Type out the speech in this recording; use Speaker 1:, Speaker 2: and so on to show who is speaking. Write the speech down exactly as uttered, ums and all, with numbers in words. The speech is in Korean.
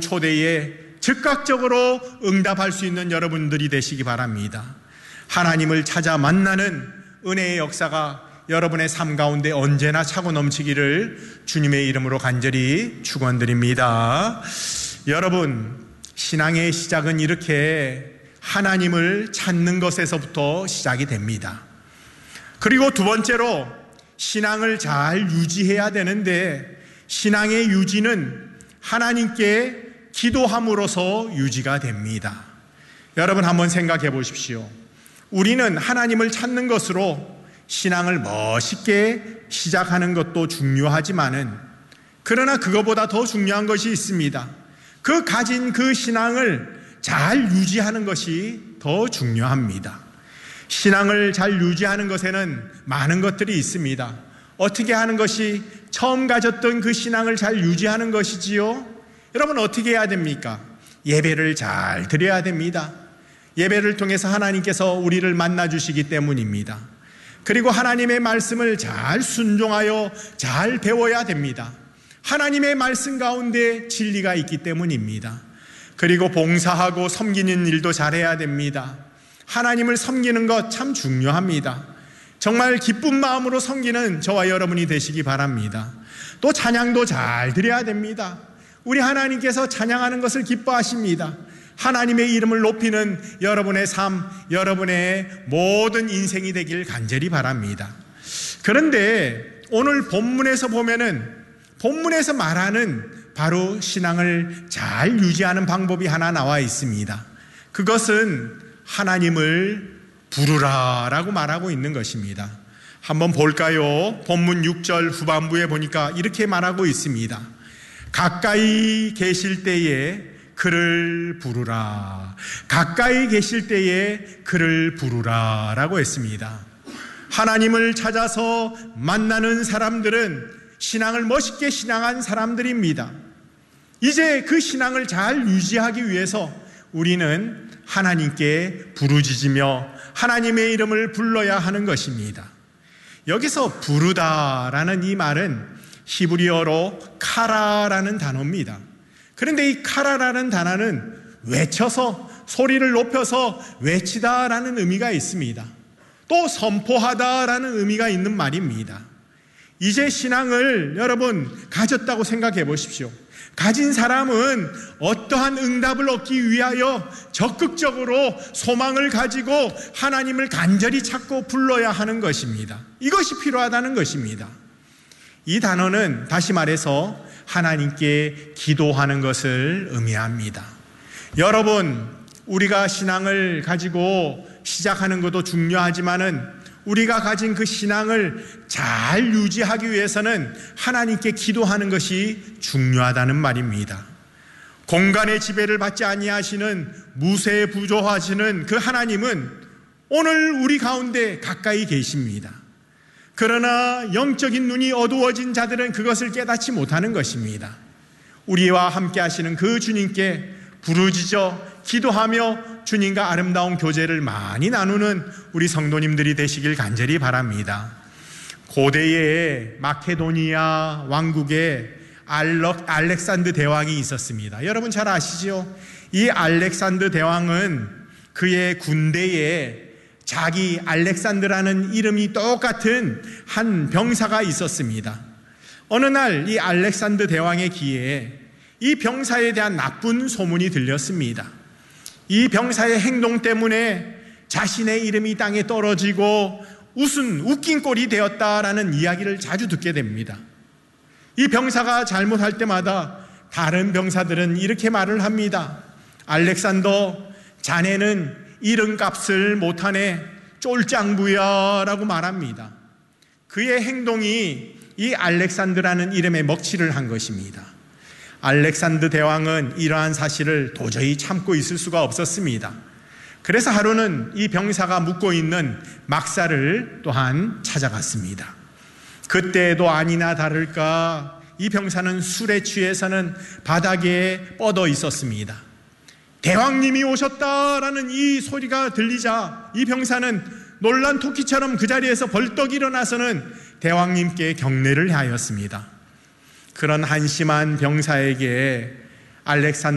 Speaker 1: 초대에 즉각적으로 응답할 수 있는 여러분들이 되시기 바랍니다. 하나님을 찾아 만나는 은혜의 역사가 여러분의 삶 가운데 언제나 차고 넘치기를 주님의 이름으로 간절히 축원드립니다. 여러분, 신앙의 시작은 이렇게 하나님을 찾는 것에서부터 시작이 됩니다. 그리고 두 번째로 신앙을 잘 유지해야 되는데, 신앙의 유지는 하나님께 기도함으로써 유지가 됩니다. 여러분 한번 생각해 보십시오. 우리는 하나님을 찾는 것으로 신앙을 멋있게 시작하는 것도 중요하지만은, 그러나 그것보다 더 중요한 것이 있습니다. 그 가진 그 신앙을 잘 유지하는 것이 더 중요합니다. 신앙을 잘 유지하는 것에는 많은 것들이 있습니다. 어떻게 하는 것이 처음 가졌던 그 신앙을 잘 유지하는 것이지요? 여러분 어떻게 해야 됩니까? 예배를 잘 드려야 됩니다. 예배를 통해서 하나님께서 우리를 만나주시기 때문입니다. 그리고 하나님의 말씀을 잘 순종하여 잘 배워야 됩니다. 하나님의 말씀 가운데 진리가 있기 때문입니다. 그리고 봉사하고 섬기는 일도 잘해야 됩니다. 하나님을 섬기는 것 참 중요합니다. 정말 기쁜 마음으로 섬기는 저와 여러분이 되시기 바랍니다. 또 찬양도 잘 드려야 됩니다. 우리 하나님께서 찬양하는 것을 기뻐하십니다. 하나님의 이름을 높이는 여러분의 삶, 여러분의 모든 인생이 되길 간절히 바랍니다. 그런데 오늘 본문에서 보면은, 본문에서 말하는 바로 신앙을 잘 유지하는 방법이 하나 나와 있습니다. 그것은 하나님을 부르라 라고 말하고 있는 것입니다. 한번 볼까요? 본문 육 절 후반부에 보니까 이렇게 말하고 있습니다. 가까이 계실 때에 그를 부르라. 가까이 계실 때에 그를 부르라 라고 했습니다. 하나님을 찾아서 만나는 사람들은 신앙을 멋있게 신앙한 사람들입니다. 이제 그 신앙을 잘 유지하기 위해서 우리는 하나님께 부르짖으며 하나님의 이름을 불러야 하는 것입니다. 여기서 부르다라는 이 말은 히브리어로 카라라는 단어입니다. 그런데 이 카라라는 단어는 외쳐서, 소리를 높여서 외치다라는 의미가 있습니다. 또 선포하다라는 의미가 있는 말입니다. 이제 신앙을 여러분 가졌다고 생각해 보십시오. 가진 사람은 어떠한 응답을 얻기 위하여 적극적으로 소망을 가지고 하나님을 간절히 찾고 불러야 하는 것입니다. 이것이 필요하다는 것입니다. 이 단어는 다시 말해서 하나님께 기도하는 것을 의미합니다. 여러분, 우리가 신앙을 가지고 시작하는 것도 중요하지만은 우리가 가진 그 신앙을 잘 유지하기 위해서는 하나님께 기도하는 것이 중요하다는 말입니다. 공간의 지배를 받지 아니하시는 무세부조하시는 그 하나님은 오늘 우리 가운데 가까이 계십니다. 그러나 영적인 눈이 어두워진 자들은 그것을 깨닫지 못하는 것입니다. 우리와 함께 하시는 그 주님께 부르짖어 기도하며 주님과 아름다운 교제를 많이 나누는 우리 성도님들이 되시길 간절히 바랍니다. 고대의 마케도니아 왕국에 알럭, 알렉산드 대왕이 있었습니다. 여러분 잘 아시죠? 이 알렉산드 대왕은 그의 군대에 자기 알렉산드라는 이름이 똑같은 한 병사가 있었습니다. 어느 날 이 알렉산드 대왕의 귀에 이 병사에 대한 나쁜 소문이 들렸습니다. 이 병사의 행동 때문에 자신의 이름이 땅에 떨어지고 웃은 웃긴 꼴이 되었다라는 이야기를 자주 듣게 됩니다. 이 병사가 잘못할 때마다 다른 병사들은 이렇게 말을 합니다. 알렉산더, 자네는 이름값을 못하네, 쫄짱부야 라고 말합니다. 그의 행동이 이 알렉산드라는 이름에 먹칠을 한 것입니다. 알렉산드 대왕은 이러한 사실을 도저히 참고 있을 수가 없었습니다. 그래서 하루는 이 병사가 묵고 있는 막사를 또한 찾아갔습니다. 그때도 아니나 다를까 이 병사는 술에 취해서는 바닥에 뻗어 있었습니다. 대왕님이 오셨다라는 이 소리가 들리자 이 병사는 놀란 토끼처럼 그 자리에서 벌떡 일어나서는 대왕님께 경례를 하였습니다. 그런 한심한 병사에게 알렉산더